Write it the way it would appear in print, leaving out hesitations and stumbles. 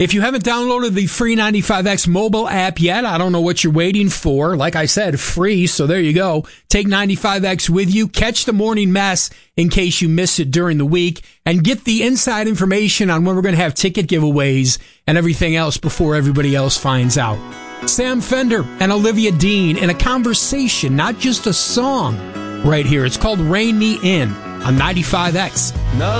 If you haven't downloaded the free 95X mobile app yet, I don't know what you're waiting for. Like I said, free, so there you go. Take 95X with you. Catch the morning mess in case you miss it during the week, and get the inside information on when we're going to have ticket giveaways and everything else before everybody else finds out. Sam Fender and Olivia Dean in a conversation, not just a song, right here. It's called Rein Me In on 95X. No.